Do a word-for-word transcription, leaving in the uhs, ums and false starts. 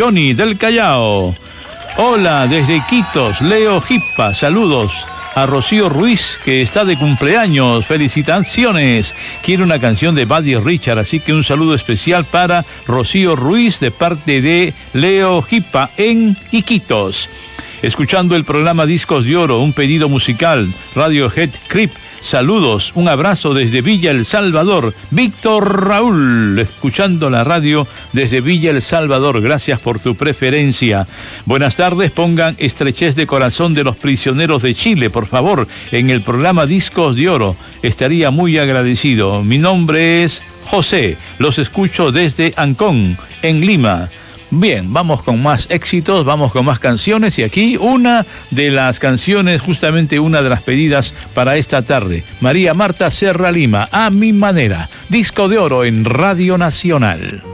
Tony del Callao. Hola, desde Iquitos, Leo Jipa, saludos. A Rocío Ruiz, que está de cumpleaños, felicitaciones. Quiere una canción de Buddy Richard, así que un saludo especial para Rocío Ruiz de parte de Leo Jipa en Iquitos. Escuchando el programa Discos de Oro, un pedido musical, Radiohead Creep. Saludos, un abrazo desde Villa El Salvador. Víctor Raúl, escuchando la radio desde Villa El Salvador. Gracias por tu preferencia. Buenas tardes, pongan Estrechez de Corazón de los Prisioneros de Chile, por favor, en el programa Discos de Oro. Estaría muy agradecido. Mi nombre es José, los escucho desde Ancón, en Lima. Bien, vamos con más éxitos, vamos con más canciones y aquí una de las canciones, justamente una de las pedidas para esta tarde. María Marta Serra Lima, A Mi Manera, Disco de Oro en Radio Nacional.